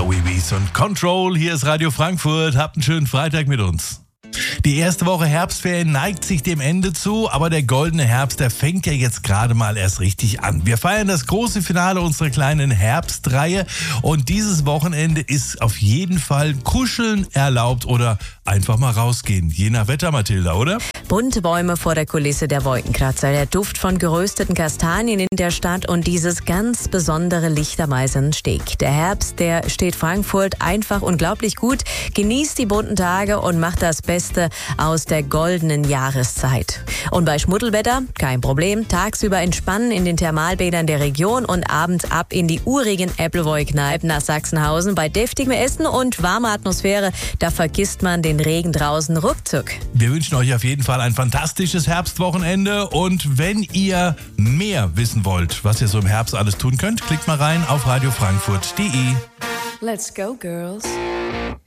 Zoe Wies und Control. Hier ist Radio Frankfurt. Habt einen schönen Freitag mit uns. Die erste Woche Herbstferien neigt sich dem Ende zu, aber der goldene Herbst, der fängt ja jetzt gerade mal erst richtig an. Wir feiern das große Finale unserer kleinen Herbstreihe und dieses Wochenende ist auf jeden Fall Kuscheln erlaubt oder einfach mal rausgehen. Je nach Wetter, Mathilda, oder? Bunte Bäume vor der Kulisse der Wolkenkratzer, der Duft von gerösteten Kastanien in der Stadt und dieses ganz besondere Licht am Eisernen Steg. Der Herbst, der steht Frankfurt einfach unglaublich gut. Genießt die bunten Tage und macht das Beste aus der goldenen Jahreszeit. Und bei Schmuddelwetter kein Problem. Tagsüber entspannen in den Thermalbädern der Region und abends ab in die urigen Appleboy-Kneipen nach Sachsenhausen. Bei deftigem Essen und warmer Atmosphäre, da vergisst man den Regen draußen ruckzuck. Wir wünschen euch auf jeden Fall ein fantastisches Herbstwochenende und wenn ihr mehr wissen wollt, was ihr so im Herbst alles tun könnt, klickt mal rein auf radiofrankfurt.de. Let's go, girls.